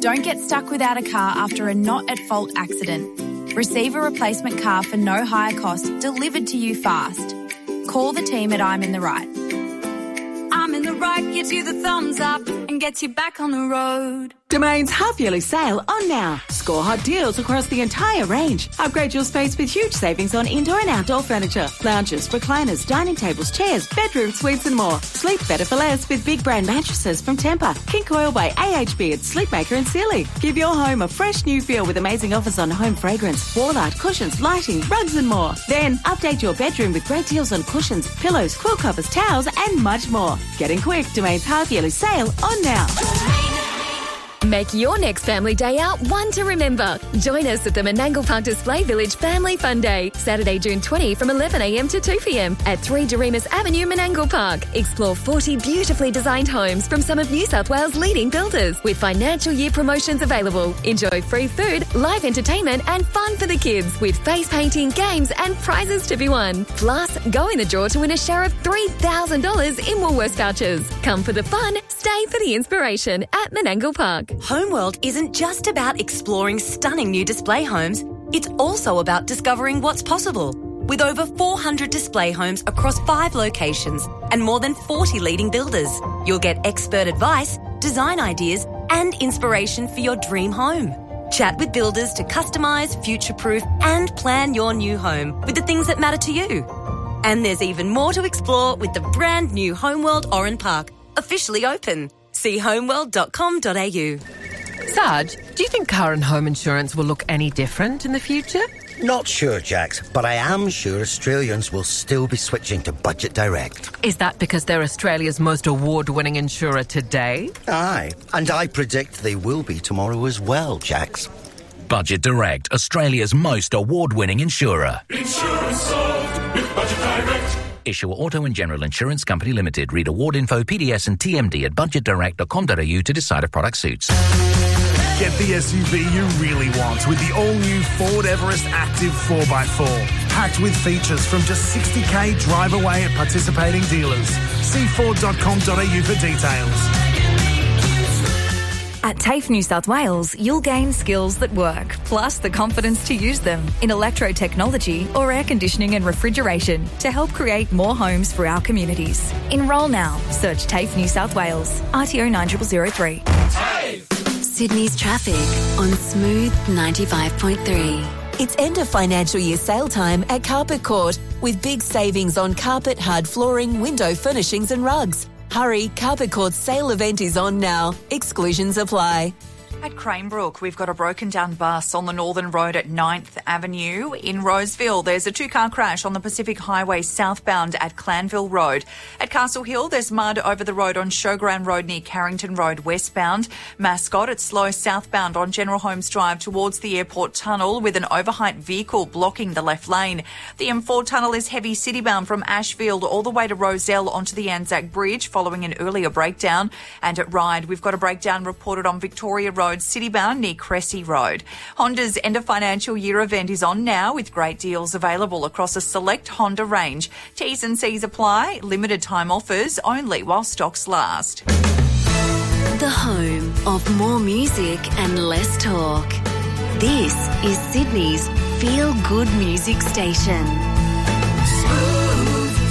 Don't get stuck without a car after a not-at-fault accident. Receive a replacement car for no higher cost delivered to you fast. Call the team at I'm in the Right. I'm in the Right gives you the thumbs up and gets you back on the road. Domain's half-yearly sale on now. Score hot deals across the entire range. Upgrade your space with huge savings on indoor and outdoor furniture, lounges, recliners, dining tables, chairs, bedroom suites and more. Sleep better for less with big brand mattresses from Tempur, King Coil by AHB at Sleepmaker and Sealy. Give your home a fresh new feel with amazing offers on home fragrance, wall art, cushions, lighting, rugs and more. Then update your bedroom with great deals on cushions, pillows, quilt covers, towels and much more. Getting quick, Domain's half-yearly sale on now. Make your next family day out one to remember. Join us at the Menangle Park Display Village Family Fun Day, Saturday, June 20 from 11am to 2pm at 3 Doremus Avenue, Menangle Park. Explore 40 beautifully designed homes from some of New South Wales' leading builders with financial year promotions available. Enjoy free food, live entertainment and fun for the kids with face painting, games and prizes to be won. Plus, go in the draw to win a share of $3,000 in Woolworths vouchers. Come for the fun, stay for the inspiration at Menangle Park. Homeworld isn't just about exploring stunning new display homes, it's also about discovering what's possible. With over 400 display homes across 5 locations and more than 40 leading builders, you'll get expert advice, design ideas and inspiration for your dream home. Chat with builders to customise, future-proof and plan your new home with the things that matter to you. And there's even more to explore with the brand new Homeworld Oran Park, officially open. See homeworld.com.au. Sarge, do you think car and home insurance will look any different in the future? Not sure, Jax, but I am sure Australians will still be switching to Budget Direct. Is that because they're Australia's most award-winning insurer today? Aye, and I predict they will be tomorrow as well, Jax. Budget Direct, Australia's most award-winning insurer. Insurance solved with Budget Direct. Issuer Auto and General Insurance Company Limited. Read award info, PDS and TMD at budgetdirect.com.au to decide if product suits. Get the SUV you really want with the all-new Ford Everest Active 4x4. Packed with features from just $60,000 drive away at participating dealers. See Ford.com.au for details. At TAFE New South Wales, you'll gain skills that work, plus the confidence to use them in electro-technology or air conditioning and refrigeration to help create more homes for our communities. Enrol now. Search TAFE New South Wales. RTO 9003. Sydney's traffic on Smooth 95.3. It's end of financial year sale time at Carpet Court with big savings on carpet, hard flooring, window furnishings and rugs. Hurry, Carpet Court's sale event is on now. Exclusions apply. At Cranebrook, we've got a broken down bus on the Northern Road at 9th Avenue. In Roseville, there's a 2-car crash on the Pacific Highway southbound at Clanville Road. At Castle Hill, there's mud over the road on Showground Road near Carrington Road westbound. Mascot, it's slow southbound on General Holmes Drive towards the airport tunnel with an overheight vehicle blocking the left lane. The M4 tunnel is heavy citybound from Ashfield all the way to Rozelle onto the Anzac Bridge following an earlier breakdown. And at Ryde, we've got a breakdown reported on Victoria Road citybound near Cressy Road. Honda's end of financial year event is on now with great deals available across a select Honda range. T's and C's apply. Limited time offers only while stocks last. The home of more music and less talk. This is Sydney's Feel Good Music Station. Smooth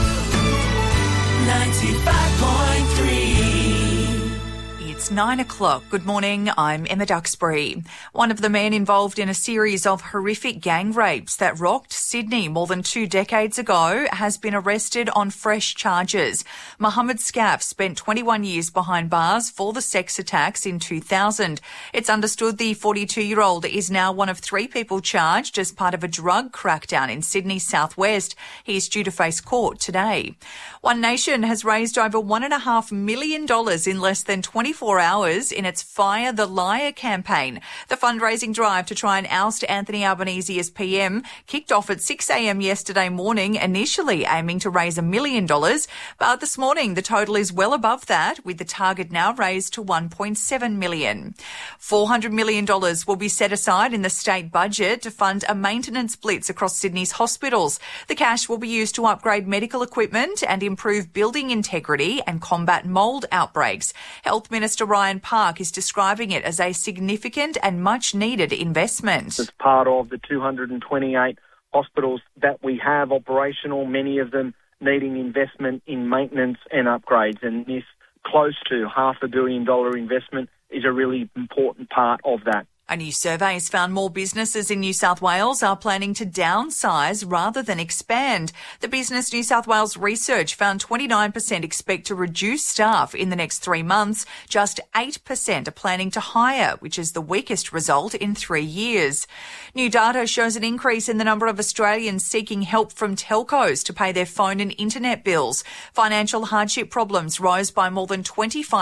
95.3. It's 9 o'clock. Good morning. I'm Emma Duxbury. One of the men involved in a series of horrific gang rapes that rocked Sydney more than 2 decades ago has been arrested on fresh charges. Mohammed Scaff spent 21 years behind bars for the sex attacks in 2000. It's understood the 42-year-old is now one of 3 people charged as part of a drug crackdown in Sydney's southwest. He's due to face court today. One Nation has raised over $1.5 million in less than 24 hours in its Fire the Liar campaign. The fundraising drive to try and oust Anthony Albanese as PM kicked off at 6 a.m. yesterday morning, initially aiming to raise $1 million. But this morning, the total is well above that, with the target now raised to $1.7 million. $400 million will be set aside in the state budget to fund a maintenance blitz across Sydney's hospitals. The cash will be used to upgrade medical equipment and improve building integrity and combat mould outbreaks. Health Minister Ryan Park is describing it as a significant and much-needed investment. As part of the 228 hospitals that we have operational, many of them needing investment in maintenance and upgrades, and this close to $500 million investment is a really important part of that. A new survey has found more businesses in New South Wales are planning to downsize rather than expand. The Business New South Wales research found 29% expect to reduce staff in the next 3 months. Just 8% are planning to hire, which is the weakest result in 3 years. New data shows an increase in the number of Australians seeking help from telcos to pay their phone and internet bills. Financial hardship problems rose by more than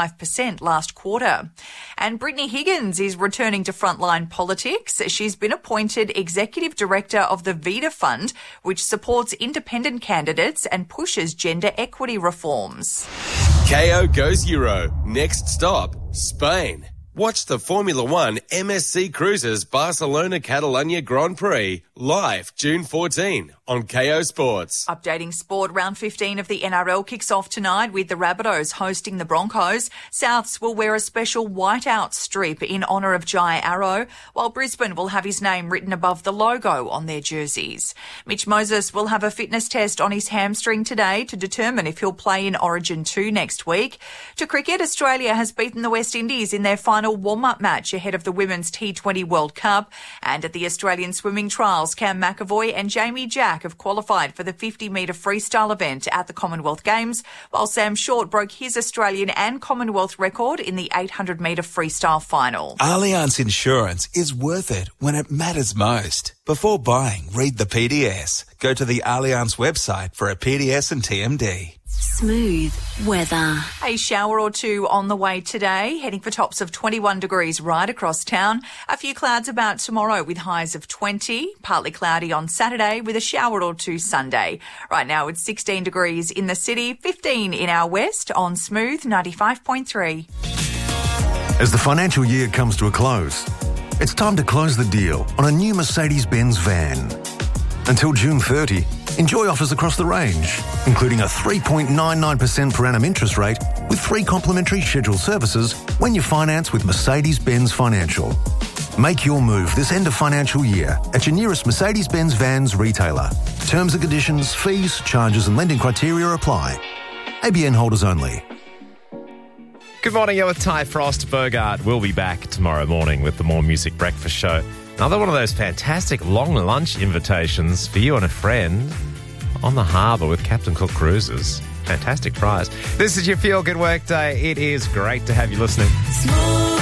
25% last quarter. And Brittany Higgins is returning to frontline politics. She's been appointed Executive Director of the Vida Fund, which supports independent candidates and pushes gender equity reforms. KO goes Euro. Next stop, Spain. Watch the Formula One MSC Cruises Barcelona-Catalunya Grand Prix live June 14 on KO Sports. Updating sport, round 15 of the NRL kicks off tonight with the Rabbitohs hosting the Broncos. Souths will wear a special whiteout strip in honour of Jai Arrow, while Brisbane will have his name written above the logo on their jerseys. Mitch Moses will have a fitness test on his hamstring today to determine if he'll play in Origin 2 next week. To cricket, Australia has beaten the West Indies in their final warm-up match ahead of the Women's T20 World Cup. And at the Australian swimming trials, Cam McAvoy and Jamie Jack have qualified for the 50-metre freestyle event at the Commonwealth Games, while Sam Short broke his Australian and Commonwealth record in the 800-metre freestyle final. Allianz Insurance is worth it when it matters most. Before buying, read the PDS. Go to the Allianz website for a PDS and TMD. Smooth weather. A shower or two on the way today, heading for tops of 21 degrees right across town. A few clouds about tomorrow with highs of 20, partly cloudy on Saturday with a shower or two Sunday. Right now it's 16 degrees in the city, 15 in our west on Smooth 95.3. As the financial year comes to a close, it's time to close the deal on a new Mercedes-Benz van. Until June 30, enjoy offers across the range, including a 3.99% per annum interest rate with 3 complimentary scheduled services when you finance with Mercedes-Benz Financial. Make your move this end of financial year at your nearest Mercedes-Benz Vans retailer. Terms and conditions, fees, charges and lending criteria apply. ABN holders only. Good morning, you're with Ty Frost. Bogart will be back tomorrow morning with the More Music Breakfast Show. Another one of those fantastic long lunch invitations for you and a friend on the harbour with Captain Cook Cruises. Fantastic prize. This is your Feel Good Work Day. It is great to have you listening.